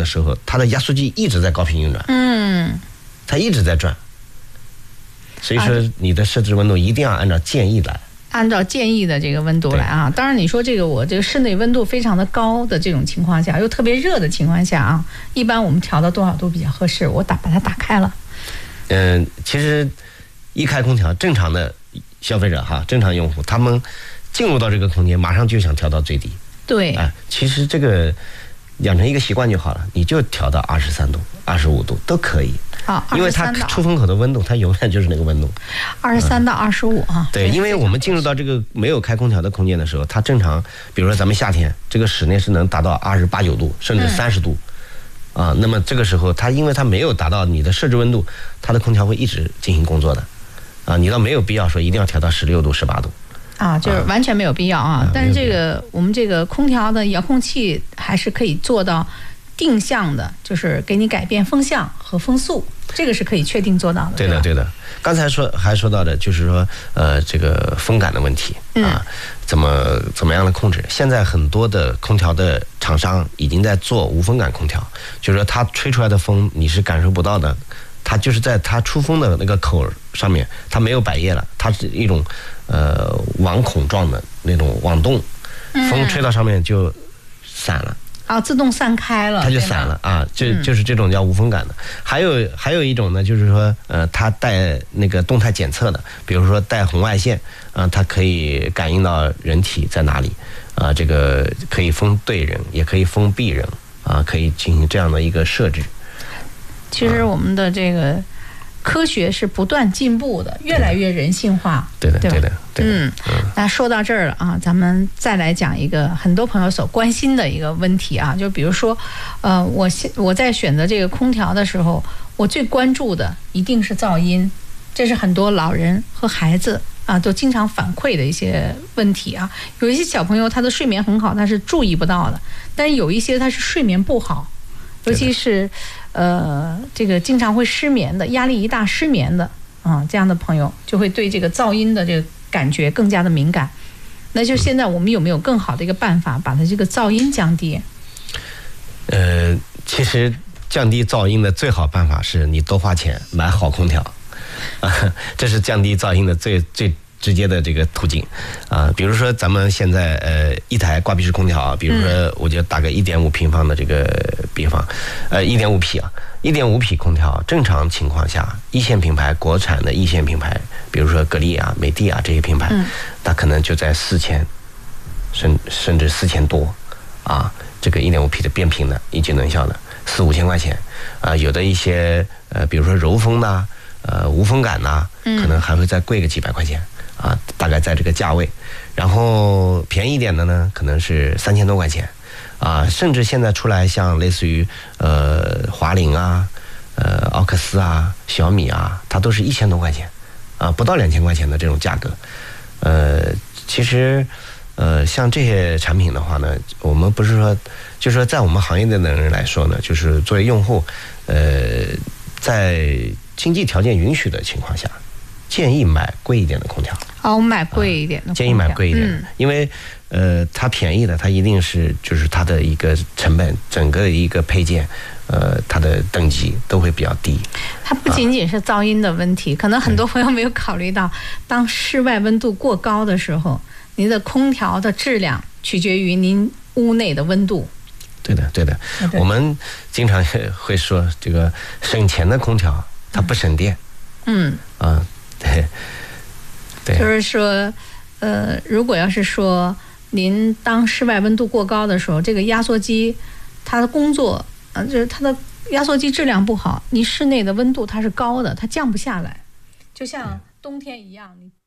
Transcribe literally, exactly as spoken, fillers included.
时候，它的压缩机一直在高频运转， 嗯， 它一直在转，所以说你的设置温度一定要按照建议来。 按照建议的这个温度来啊，当然你说这个我这个室内温度非常的高的这种情况下，又特别热的情况下啊，一般我们调到多少度比较合适？我打把它打开了。 嗯、呃，其实一开空调，正常的消费者哈，正常用户他们进入到这个空间，马上就想调到最低。 对， 啊、呃，其实这个养成一个习惯就好了，你就调到二十三度、二十五度都可以。 啊， 因为它出风口的温度，它永远就是那个温度， 二十三到二十五啊。 对，因为我们进入到这个没有开空调的空间的时候，它正常，比如说咱们夏天，这个室内是能达到二十八九度，甚至三十度，嗯、啊，那么这个时候它因为它没有达到你的设置温度，它的空调会一直进行工作的，啊，你倒没有必要说一定要调到十六度、十八度。 啊，就是完全没有必要啊。啊但是这个我们这个空调的遥控器还是可以做到定向的，就是给你改变风向和风速，这个是可以确定做到的。 对的，对的。刚才说还说到的就是说，呃，这个风感的问题啊，嗯、怎么怎么样的控制？现在很多的空调的厂商已经在做无风感空调，就是说它吹出来的风你是感受不到的，它就是在它出风的那个口上面，它没有百叶了，它是一种呃网孔状的那种网洞，风吹到上面就散了。 啊，自动散开了， 它就散了啊，就就是这种叫无风感的。还有还有一种呢，就是说，呃，它带那个动态检测的，比如说带红外线，啊、呃，它可以感应到人体在哪里，啊、呃，这个可以封对人，也可以封闭人，啊、呃，可以进行这样的一个设置。 其实我们的这个科学是不断进步的，越来越人性化。 对的，对的，对的。 嗯，那说到这儿了啊，咱们再来讲一个很多朋友所关心的一个问题啊，就比如说，呃，我现我在选择这个空调的时候，我最关注的一定是噪音，这是很多老人和孩子啊都经常反馈的一些问题啊。有一些小朋友他的睡眠很好，他是注意不到的，但是有一些他是睡眠不好，尤其是呃这个经常会失眠的，压力一大失眠的啊，这样的朋友就会对这个噪音的这个感觉更加的敏感。那就现在我们有没有更好的一个办法把它这个噪音降低？ 呃，其实降低噪音的最好办法是你多花钱买好空调，啊，这是降低噪音的最最直接的这个途径啊。比如说咱们现在呃一台挂壁式空调，比如说我就打个一点五平方的这个比方，呃一点五匹啊，一点五匹空调，正常情况下，一线品牌国产的一线品牌，比如说格力啊、美的啊这些品牌，它可能就在四千，甚甚至四千多啊。这个一点五匹的变频的一级能效的四五千块钱啊，有的一些呃，比如说柔风呐、呃无风感呐，可能还会再贵个几百块钱啊，大概在这个价位。然后便宜一点的呢，可能是三千多块钱啊，甚至现在出来像类似于呃华凌啊、呃奥克斯啊、小米啊，它都是一千多块钱啊，不到两千块钱的这种价格。呃，其实。呃，像这些产品的话呢，我们不是说，就是说在我们行业内的人来说呢，就是作为用户，呃，在经济条件允许的情况下，建议买贵一点的空调。 哦，买贵一点的空调、啊， 建议买贵一点的，嗯、因为呃，它便宜的，它一定是就是它的一个成本，整个一个配件，呃，它的等级都会比较低。 它不仅仅是噪音的问题，啊、可能很多朋友没有考虑到，当室外温度过高的时候。您的空调的质量取决于您屋内的温度。 对的，对的。我们经常会说，这个省钱的空调它不省电。嗯。啊，对。对。 就是说，呃，如果要是说您当室外温度过高的时候，这个压缩机它的工作，呃，就是它的压缩机质量不好，你室内的温度它是高的，它降不下来，就像冬天一样，你。